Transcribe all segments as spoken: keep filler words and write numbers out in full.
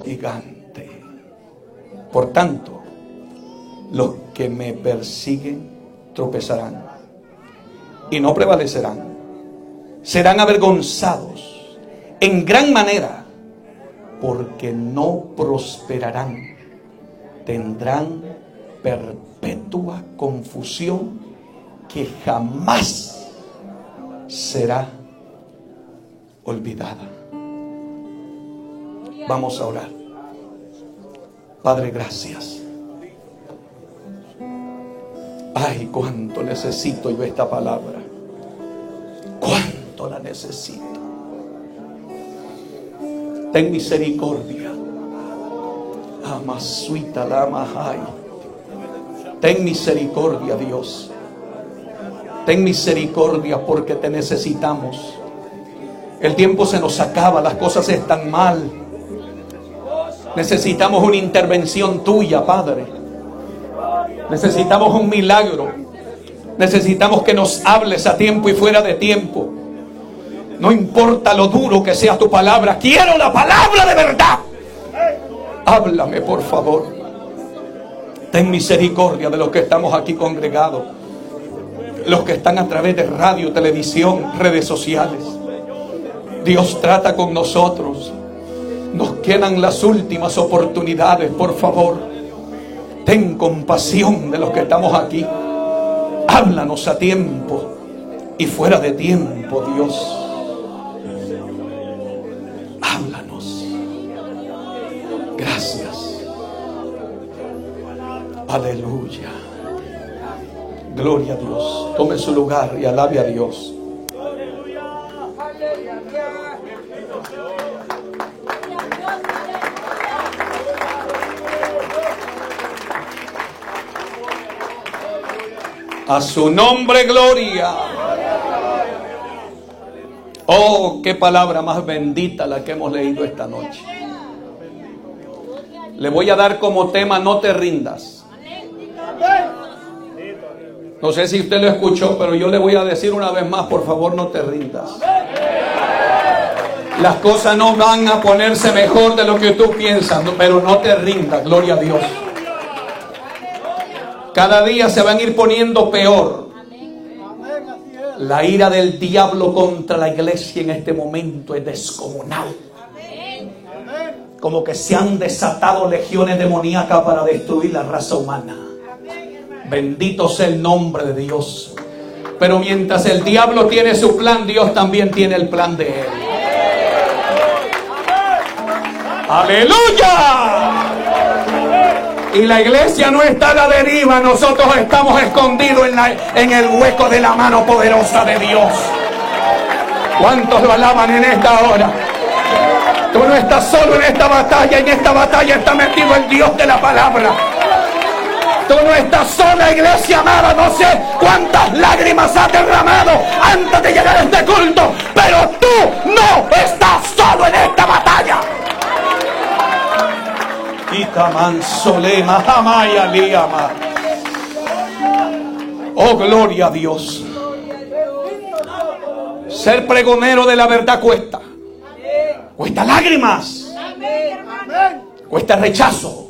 gigante. Por tanto, los que me persiguen tropezarán y no prevalecerán. Serán avergonzados en gran manera, porque no prosperarán. Tendrán perpetua confusión que jamás será olvidada. Vamos a orar. Padre, gracias. Ay, cuánto necesito yo esta palabra. Cuánto la necesito. Ten misericordia. Amasuita la mahai. Ten misericordia, Dios. Ten misericordia, porque te necesitamos. El tiempo se nos acaba, las cosas están mal. Necesitamos una intervención tuya, Padre. Necesitamos un milagro. Necesitamos que nos hables a tiempo y fuera de tiempo. No importa lo duro que sea tu palabra, quiero la palabra de verdad. Háblame, por favor. Ten misericordia de los que estamos aquí congregados, los que están a través de radio, televisión, redes sociales. Dios, trata con nosotros. Nos quedan las últimas oportunidades, por favor. Ten compasión de los que estamos aquí. Háblanos a tiempo y fuera de tiempo, Dios. Háblanos. Gracias. Aleluya. Gloria a Dios. Tome su lugar y alabe a Dios. A su nombre, gloria. Oh, qué palabra más bendita la que hemos leído esta noche. Le voy a dar como tema: no te rindas. No sé si usted lo escuchó, pero yo le voy a decir una vez más: por favor, no te rindas. Las cosas no van a ponerse mejor de lo que tú piensas, pero no te rindas, gloria a Dios. Cada día se van a ir poniendo peor. La ira del diablo contra la iglesia en este momento es descomunal. Como que se han desatado legiones demoníacas para destruir la raza humana. Bendito sea el nombre de Dios. Pero mientras el diablo tiene su plan, Dios también tiene el plan de él. ¡Aleluya! Y la iglesia no está a la deriva. Nosotros estamos escondidos en, la, en el hueco de la mano poderosa de Dios. ¿Cuántos lo alaban en esta hora? Tú no estás solo en esta batalla. En esta batalla está metido el Dios de la palabra. Tú no estás sola, iglesia amada. No sé cuántas lágrimas has derramado antes de llegar a este culto, pero tú no estás solo en esta batalla. Oh, gloria a Dios. Ser pregonero de la verdad cuesta. Cuesta lágrimas. Cuesta rechazo.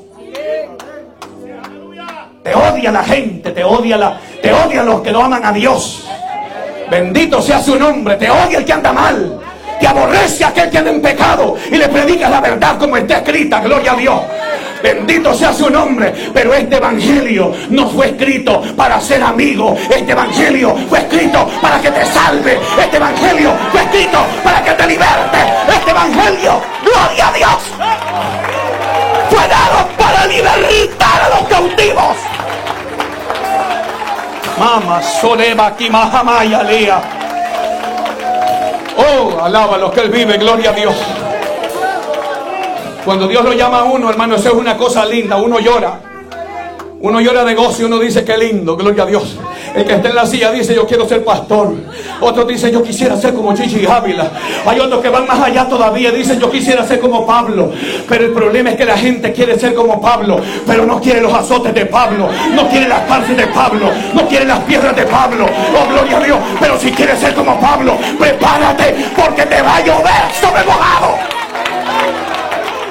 Te odia la gente, te odia la, te odian los que no aman a Dios. Bendito sea su nombre. Te odia el que anda mal. Te aborrece aquel que anda en pecado y le predicas la verdad como está escrita. Gloria a Dios. Bendito sea su nombre. Pero este evangelio no fue escrito para ser amigo. Este evangelio fue escrito para que te salve. Este evangelio fue escrito para que te liberte. Este evangelio, gloria a Dios, fue dado para libertar a los cautivos. Mama soleva kimahama lea. Oh, alaba a los que él vive, gloria a Dios. Cuando Dios lo llama a uno, hermano, eso es una cosa linda. Uno llora. Uno llora de gozo y uno dice qué lindo, gloria a Dios. El que está en la silla dice yo quiero ser pastor. Otros dicen yo quisiera ser como Gigi Ávila. Hay otros que van más allá todavía, dicen yo quisiera ser como Pablo. Pero el problema es que la gente quiere ser como Pablo, pero no quiere los azotes de Pablo, no quiere las cárceles de Pablo, no quiere las piedras de Pablo. Oh, gloria a Dios. Pero si quieres ser como Pablo, prepárate, porque te va a llover sobre mojado.